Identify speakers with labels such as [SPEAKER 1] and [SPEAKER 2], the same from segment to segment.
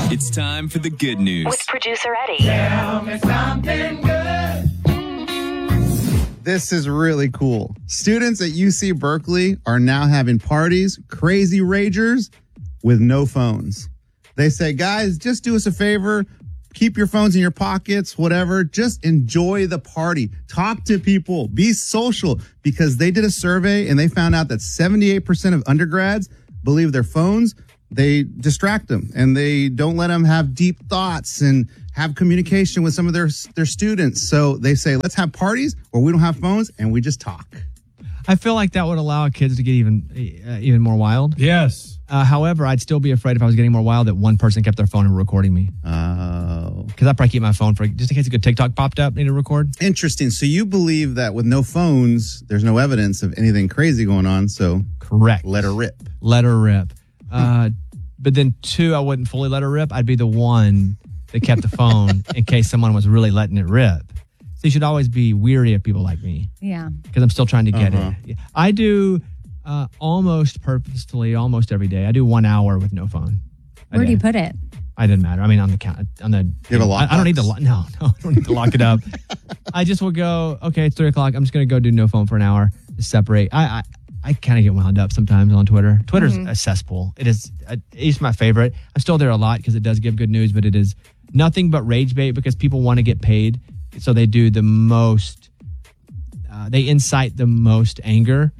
[SPEAKER 1] It's time for the good news.
[SPEAKER 2] With producer Eddie.
[SPEAKER 3] Tell me something good.
[SPEAKER 4] This is really cool. Students at UC Berkeley are now having parties, crazy ragers, with no phones. They say, guys, just do us a favor. Keep your phones in your pockets, whatever. Just enjoy the party. Talk to people. Be social. Because they did a survey and they found out that 78% of undergrads believe their phones, they distract them and they don't let them have deep thoughts and have communication with some of their students. So they say, let's have parties where we don't have phones and we just talk.
[SPEAKER 5] I feel like that would allow kids to get even more wild.
[SPEAKER 6] Yes.
[SPEAKER 5] However, I'd still be afraid if I was getting more wild that one person kept their phone and recording me.
[SPEAKER 4] Oh.
[SPEAKER 5] Because I'd probably keep my phone for just in case a good TikTok popped up, need to record.
[SPEAKER 4] Interesting. So you believe that with no phones, there's no evidence of anything crazy going on. So
[SPEAKER 5] correct.
[SPEAKER 4] Let her rip.
[SPEAKER 5] Let her rip. But then two, I wouldn't fully let her rip. I'd be the one that kept the phone in case someone was really letting it rip. So you should always be weary of people like me.
[SPEAKER 7] Yeah.
[SPEAKER 5] Because I'm still trying to get it. I do almost purposefully, almost every day. I do 1 hour with no phone.
[SPEAKER 7] Where do you put it?
[SPEAKER 5] It doesn't matter. I mean, on the count. On the.
[SPEAKER 4] You have a lock.
[SPEAKER 5] I don't need to lock. No, I don't need to lock it up. I just will go. Okay, it's 3:00. I'm just going to go do no phone for an hour. Just separate. I kind of get wound up sometimes on Twitter. Twitter's a cesspool. It's my favorite. I'm still there a lot because it does give good news, but it is nothing but rage bait because people want to get paid. So they do the most, they incite the most anger.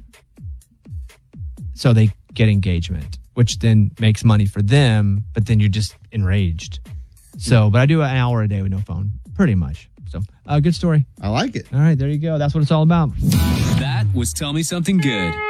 [SPEAKER 5] So they get engagement, which then makes money for them, but then you're just enraged. So, but I do an hour a day with no phone, pretty much. So, good story.
[SPEAKER 4] I like it.
[SPEAKER 5] All right, there you go. That's what it's all about.
[SPEAKER 1] That was Tell Me Something Good.